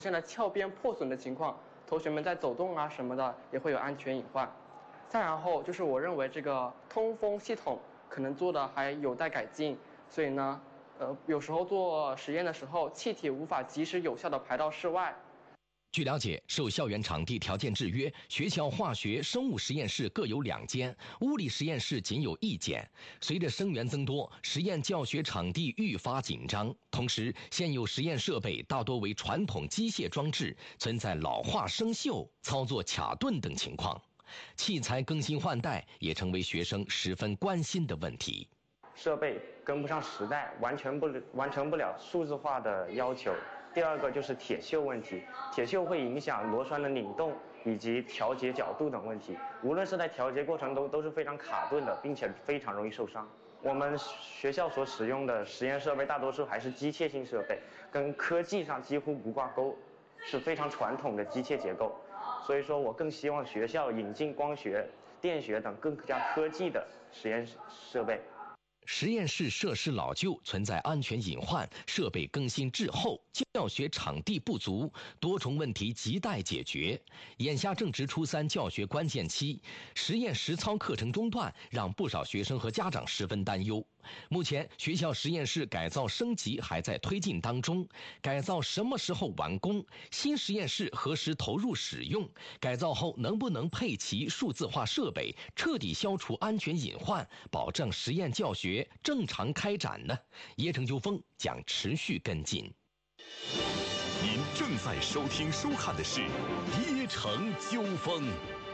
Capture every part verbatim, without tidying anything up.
现了鞘边破损的情况，同学们在走动啊什么的也会有安全隐患。再然后就是我认为这个通风系统可能做的还有待改进，所以呢，呃，有时候做实验的时候，气体无法及时有效的排到室外。 据了解，受校园场地条件制约，学校化学、生物实验室各有两间，物理实验室仅有一间。随着生源增多，实验教学场地愈发紧张。同时，现有实验设备大多为传统机械装置，存在老化生锈、操作卡顿等情况。器材更新换代也成为学生十分关心的问题。 设备跟不上时代，完全不完成不了数字化的要求。第二个就是铁锈问题，铁锈会影响螺栓的拧动以及调节角度等问题，无论是在调节过程中都是非常卡顿的，并且非常容易受伤。我们学校所使用的实验设备大多数还是机械性设备，跟科技上几乎不挂钩，是非常传统的机械结构。所以说我更希望学校引进光学、电学等更加科技的实验设备。 实验室设施老旧，存在安全隐患，设备更新滞后，教学场地不足，多重问题亟待解决。眼下正值初三教学关键期，实验实操课程中断，让不少学生和家长十分担忧。目前学校实验室改造升级还在推进当中，改造什么时候完工？新实验室何时投入使用？改造后能不能配齐数字化设备，彻底消除安全隐患，保证实验教学正常开展呢？椰城纠锋将持续跟进。 您正在收听收看的是椰城纠锋。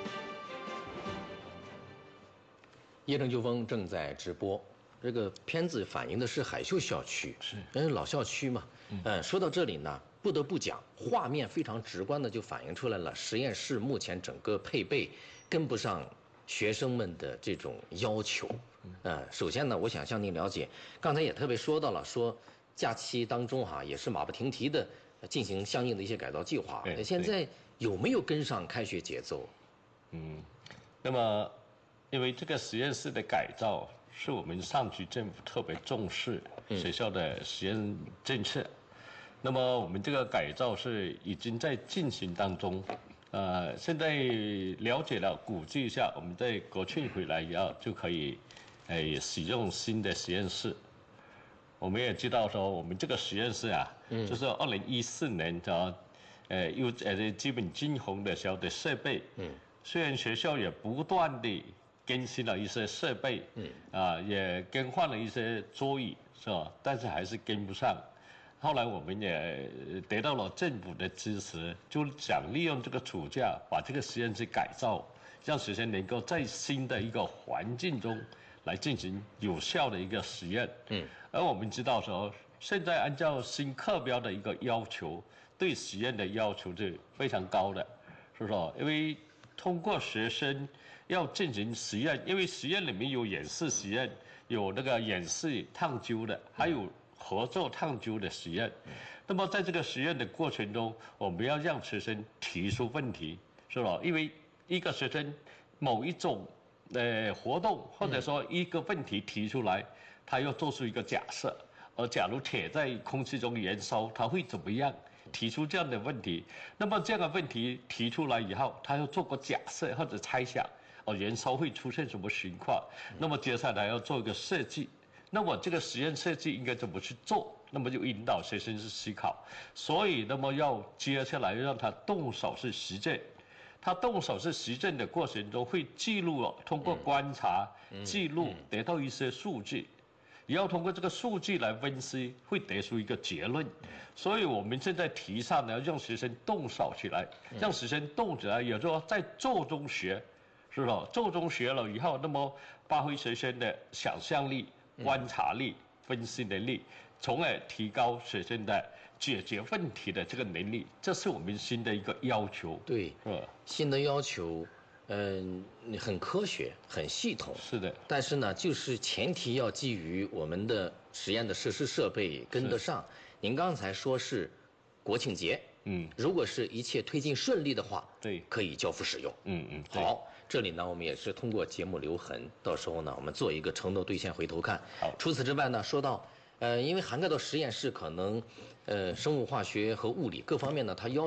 椰城纠锋正在直播。这个片子反映的是海秀校区， 是因为老校区嘛。嗯、呃，说到这里呢，不得不讲，画面非常直观的就反映出来了，实验室目前整个配备跟不上学生们的这种要求。呃，首先呢，我想向您了解，刚才也特别说到了，说假期当中哈、啊，也是马不停蹄的进行相应的一些改造计划。现在有没有跟上开学节奏？ 嗯，那么因为这个实验室的改造是我们上级政府特别重视学校的实验政策，嗯、那么我们这个改造是已经在进行当中。呃，现在了解了，估计一下，我们在国庆回来以后就可以，哎，使用新的实验室。我们也知道说，我们这个实验室啊，嗯、就是二零一四年的，呃，有呃基本金红的时候的设备，嗯，虽然学校也不断地更新了一些设备，嗯，啊，也更换了一些桌椅，是吧？但是还是跟不上。后来我们也得到了政府的支持，就想利用这个暑假把这个实验室改造，让学生能够在新的一个环境中来进行有效的一个实验。嗯，而我们知道说，现在按照新课标的一个要求，对实验的要求是非常高的，是不是？因为通过学生要进行实验，因为实验里面有演示实验，有那个演示探究的，还有合作探究的实验。那么在这个实验的过程中，我们要让学生提出问题，是吧？因为一个学生某一种呃活动或者说一个问题提出来，他要做出一个假设，而假如铁在空气中燃烧，它会怎么样？提出这样的问题，那么这样的问题提出来以后，他要做个假设或者猜想，哦，燃烧会出现什么情况？那么接下来要做一个设计，那么这个实验设计应该怎么去做？那么就引导学生去思考，所以那么要接下来让他动手去实践。他动手是实证的过程中会记录了，通过观察、记录得到一些数据，也要通过这个数据来分析，会得出一个结论。所以我们现在提倡呢，让学生动手起来，让学生动起来，也就是说在做中学，是吧？做中学了以后，那么发挥学生的想象力、观察力、分析能力，从而提高学生的解决问题的这个能力，这是我们新的一个要求。 对，是吧？新的要求，嗯，很科学，很系统。 是的。 但是呢，就是前提要基于我们的实验的设施设备跟得上。您刚才说是国庆节，嗯，如果是一切推进顺利的话， 对， 可以交付使用。 嗯嗯。 好，这里呢，我们也是通过节目留痕，到时候呢，我们做一个承诺兑现回头看。 好。 除此之外呢，说到呃，因为涵盖到实验室，可能呃生物化学和物理各方面呢，它要